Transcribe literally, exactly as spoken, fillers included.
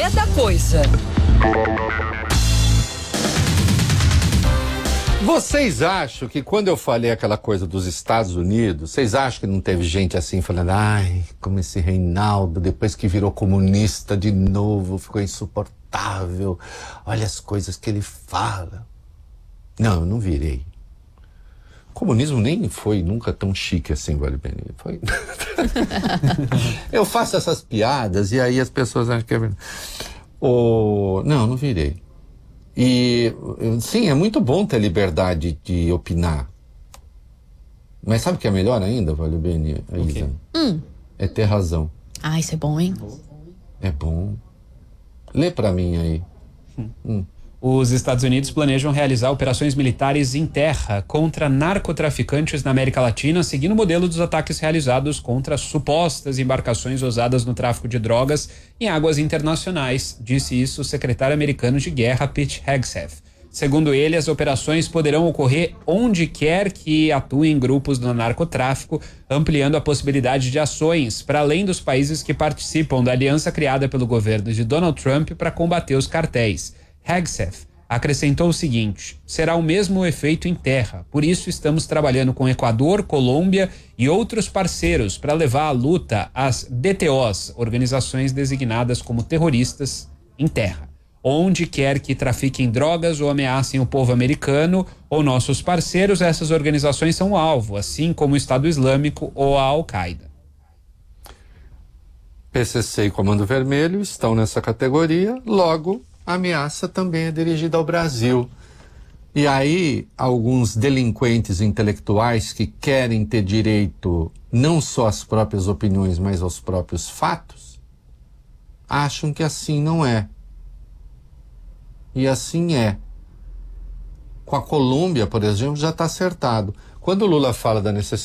é da coisa. Vocês acham que quando eu falei aquela coisa dos Estados Unidos, vocês acham que não teve gente assim falando, ai, como esse Reinaldo, depois que virou comunista de novo, ficou insuportável, olha as coisas que ele fala. Não, eu não virei. O comunismo nem foi nunca tão chique assim, vale bem. Foi... eu faço essas piadas e aí as pessoas acham que é verdade. O... Não, não virei. E, sim, é muito bom ter liberdade de opinar. Mas sabe o que é melhor ainda, vale bem, Isa? Hum. É ter razão. Ah, isso é bom, hein? É bom. Lê pra mim aí. Hum. Hum. Os Estados Unidos planejam realizar operações militares em terra contra narcotraficantes na América Latina, seguindo o modelo dos ataques realizados contra supostas embarcações usadas no tráfico de drogas em águas internacionais, disse isso o secretário americano de guerra Pete Hegseth. Segundo ele, as operações poderão ocorrer onde quer que atuem grupos do narcotráfico, ampliando a possibilidade de ações para além dos países que participam da aliança criada pelo governo de Donald Trump para combater os cartéis. Hegseth acrescentou o seguinte: será o mesmo efeito em terra, por isso estamos trabalhando com Equador, Colômbia e outros parceiros para levar a luta às D T Os, organizações designadas como terroristas, em terra. Onde quer que trafiquem drogas ou ameacem o povo americano ou nossos parceiros, essas organizações são alvo, assim como o Estado Islâmico ou a Al-Qaeda. P C C e Comando Vermelho estão nessa categoria, logo a ameaça também é dirigida ao Brasil. E aí, alguns delinquentes intelectuais que querem ter direito não só às próprias opiniões, mas aos próprios fatos, acham que assim não é. E assim é. Com a Colômbia, por exemplo, já está acertado. Quando o Lula fala da necessidade